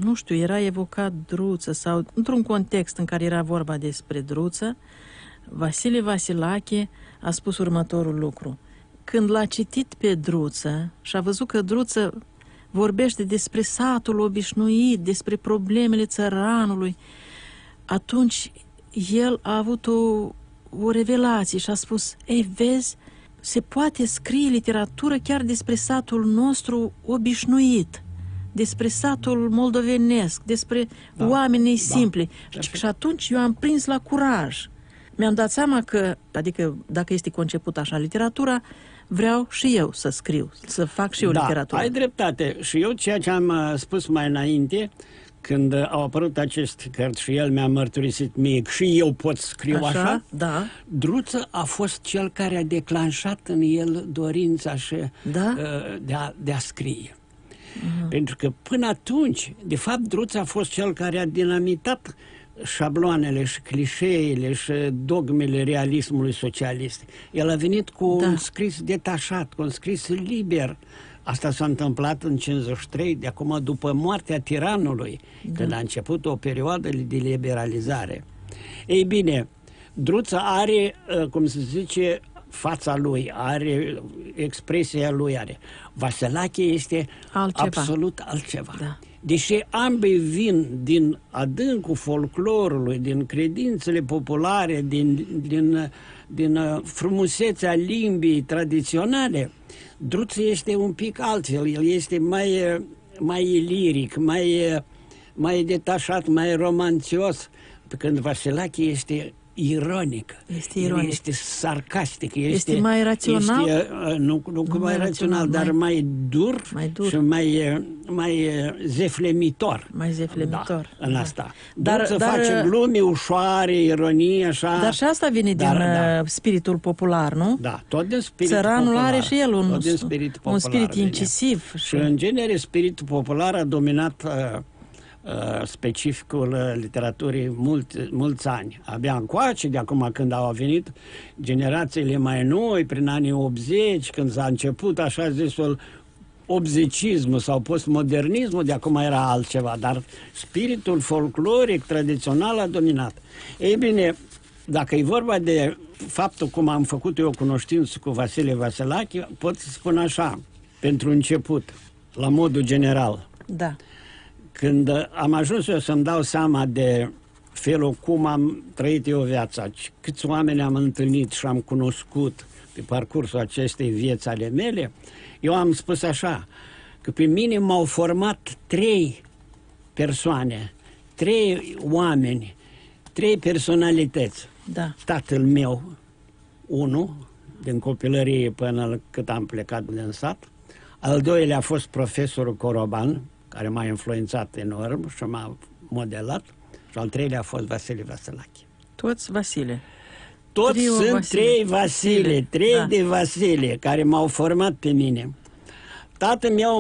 nu știu, era evocat Druță sau într-un context în care era vorba despre Druță, Vasile Vasilache a spus următorul lucru. Când l-a citit pe Druță și a văzut că Druță vorbește despre satul obișnuit, despre problemele țăranului, atunci el a avut o revelație și a spus, ei, vezi, se poate scrie literatură chiar despre satul nostru obișnuit, despre satul moldovenesc, despre oamenii simpli. Și atunci eu am prins la curaj. Mi-am dat seama că, adică dacă este conceput așa literatura, vreau și eu să scriu, să fac și eu literatură. Ai dreptate. Și eu ceea ce am spus mai înainte, când au apărut aceste cărți și el mi-a mărturisit mie că și eu pot scriu așa, da. Druță a fost cel care a declanșat în el dorința și, de a scrie. Pentru că până atunci, de fapt, Druță a fost cel care a dinamitat șabloanele și clișeele și dogmele realismului socialist. El a venit cu un scris detașat, cu un scris liber. Asta s-a întâmplat în 53, de acum după moartea tiranului, când a început o perioadă de liberalizare. Ei bine, Druță are, cum se zice, fața lui, are expresia lui, are. Vasilache este absolut altceva. Da. Deși ambii vin din adâncul folclorului, din credințele populare, din frumusețea limbii tradiționale, Druță este un pic altfel. El este mai liric, mai detașat, mai romanțios, pe când Vasilache este ironic. Este sarcastic. Este mai rațional? Nu mai rațional, dar mai dur și mai zeflemitor. Mai zeflemitor. Da, în asta. Dar face glume ușoare, ironie, așa. Dar și asta vine din spiritul popular, nu? Da, tot din spiritul Țăranul popular. are și el un spirit vine. incisiv. Și în genere spiritul popular a dominat specificul literaturii mulți ani. Abia încoace, de acum când au venit generațiile mai noi, prin anii 80, când s-a început așa zisul obzecismul sau postmodernismul, de acum era altceva, dar spiritul folcloric tradițional a dominat. Ei bine, dacă e vorba de faptul cum am făcut eu cunoștință cu Vasile Vasilache, pot să spun așa, pentru început, la modul general. Da. Când am ajuns eu să-mi dau seama de felul cum am trăit eu viața, câți oameni am întâlnit și am cunoscut pe parcursul acestei vieți ale mele, eu am spus așa, că pe mine m-au format 3 persoane, 3 oameni, 3 personalități. Da. Tatăl meu, 1, din copilărie până cât am plecat din sat. Al doilea a fost profesorul Coroban, care m-a influențat enorm și m-a modelat. Și al treilea a fost Vasile Vasilache. Toți Vasile. Toți sunt 3 Vasile, 3 de Vasile, care m-au format pe mine. Tatăl meu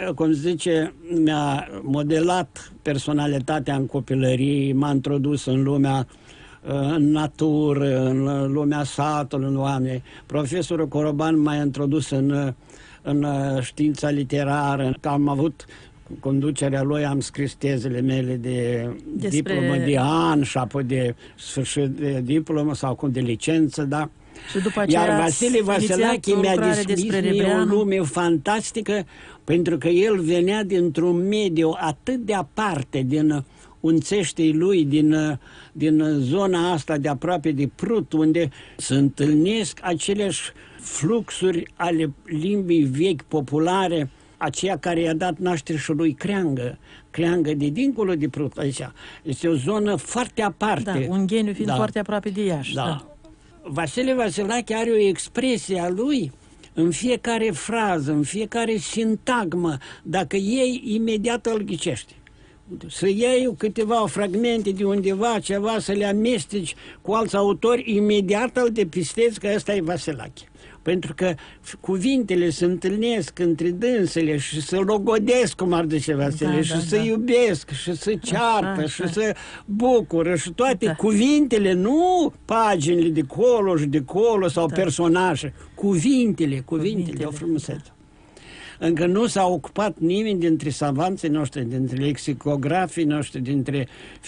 mi-a modelat personalitatea în copilărie, m-a introdus în lumea, în natură, în lumea satului, în oameni. Profesorul Coroban m-a introdus în știința literară. Am avut conducerea lui, am scris tezele mele de diplomă de an și apoi de sfârșit de diplomă sau de licență, da? Și după aceea, iar Vasile Vasilache mi-a deschis mie o lume fantastică, pentru că el venea dintr-un mediu atât de aparte din unțeștii lui, din zona asta de aproape de Prut, unde se întâlnesc aceleași fluxuri ale limbii vechi populare, aceea care i-a dat naștere și lui Creangă de dincolo de Prut, aici. Este o zonă foarte aparte. Da, Ungheniu fiind foarte aproape de Iași. Da. Vasile Vasilache are o expresie a lui în fiecare frază, în fiecare sintagmă. Dacă iei, imediat îl ghicești. Să iei câteva fragmente de undeva, ceva, să le amesteci cu alți autori, imediat îl depistezi că ăsta e Vasilache. Pentru că cuvintele se întâlnesc între dânsele și se logodesc, cum ar zice Vasile, și se iubesc, și se ceartă, și se bucură, și toate cuvintele, nu paginile de colo și de colo sau personaje, cuvintele, o frumusețe. încă nu s-a ocupat nimeni dintre savanții noștri, dintre lexicografii noștri, dintre